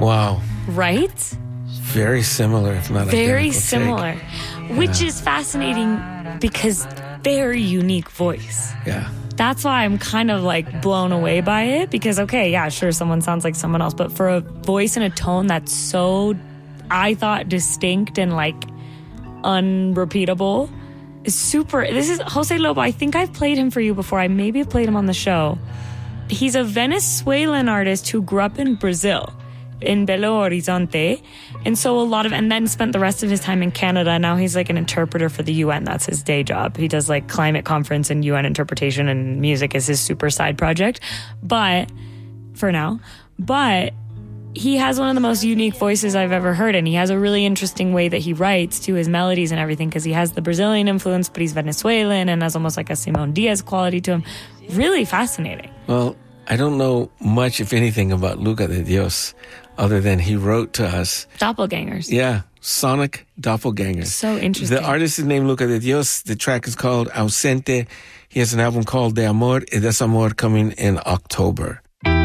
Wow. Right? Very similar, if not very identical similar. take. Which is fascinating because very unique voice. Yeah. That's why I'm kind of like blown away by it because, okay, yeah, sure, someone sounds like someone else, but for a voice and a tone that's so, I thought, distinct and like unrepeatable, is super. This is Jose Lobo. I think I've played him for you before. I maybe have played him on the show. He's a Venezuelan artist who grew up in Brazil, in Belo Horizonte, and then spent the rest of his time in Canada. Now he's like an interpreter for the UN. That's his day job. He does like climate conference and UN interpretation, and music is his super side project. But he has one of the most unique voices I've ever heard, and he has a really interesting way that he writes to his melodies and everything because he has the Brazilian influence, but he's Venezuelan and has almost like a Simon Diaz quality to him. Really fascinating. Well, I don't know much, if anything, about Luca de Dios, other than he wrote to us. Doppelgangers. Yeah, sonic doppelgangers. So interesting. The artist is named Luca de Dios. The track is called Ausente. He has an album called De Amor y Desamor coming in October.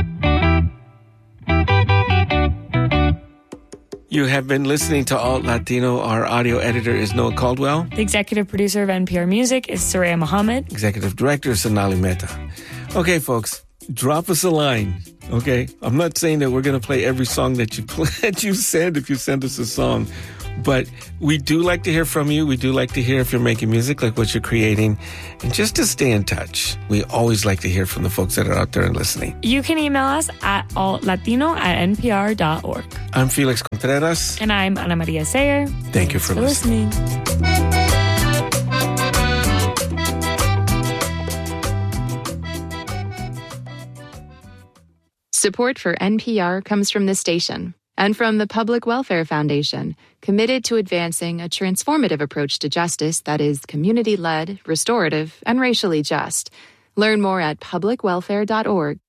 You have been listening to Alt Latino. Our audio editor is Noah Caldwell. The executive producer of NPR Music is Soraya Mohammed. Executive director is Sonali Mehta. Okay, folks, drop us a line, okay? I'm not saying that we're going to play every song that you send if you send us a song, but we do like to hear from you. We do like to hear if you're making music, like what you're creating. And just to stay in touch, we always like to hear from the folks that are out there and listening. You can email us at altlatino@npr.org. I'm Felix Contreras. And I'm Ana Maria Sayer. Thank you for listening. Support for NPR comes from this station and from the Public Welfare Foundation, committed to advancing a transformative approach to justice that is community-led, restorative, and racially just. Learn more at publicwelfare.org.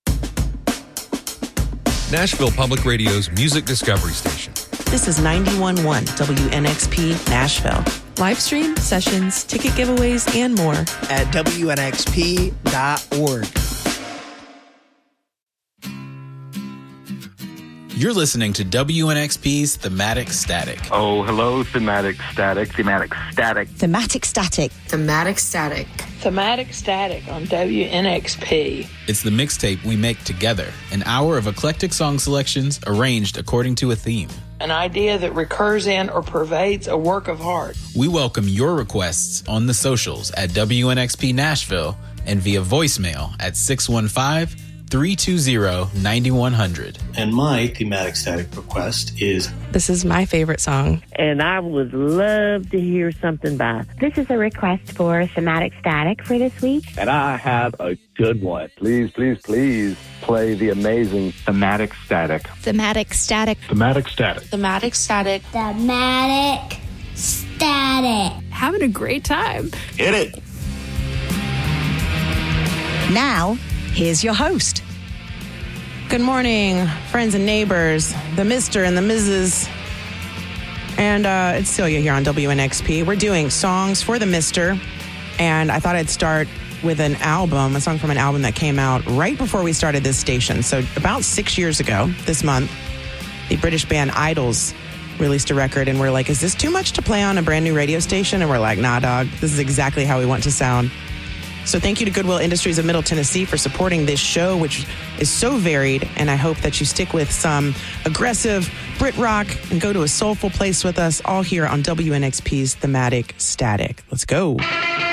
Nashville Public Radio's Music Discovery Station. This is 91.1 WNXP Nashville. Live stream, sessions, ticket giveaways, and more at WNXP.org. You're listening to WNXP's Thematic Static. Oh, hello, Thematic Static. Thematic Static. Thematic Static. Thematic Static. Thematic Static on WNXP. It's the mixtape we make together, an hour of eclectic song selections arranged according to a theme. An idea that recurs in or pervades a work of art. We welcome your requests on the socials at WNXP Nashville and via voicemail at 615-320-9100. And my thematic static request is... This is my favorite song. And I would love to hear something by... This is a request for thematic static for this week. And I have a good one. Please, please, please play the amazing Thematic Static. Thematic Static. Thematic Static. Thematic Static. Thematic Static. Having a great time. Hit it. Now, here's your host. Good morning, friends and neighbors, the Mr. and the Mrs. And it's Celia here on WNXP. We're doing songs for the Mr. And I thought I'd start with a song from an album that came out right before we started this station. So about 6 years ago, this month, the British band Idols released a record, and we're like, is this too much to play on a brand new radio station? And we're like, nah, dog, this is exactly how we want to sound. So thank you to Goodwill Industries of Middle Tennessee for supporting this show, which is so varied, and I hope that you stick with some aggressive Brit rock and go to a soulful place with us, all here on WNXP's Thematic Static. Let's go.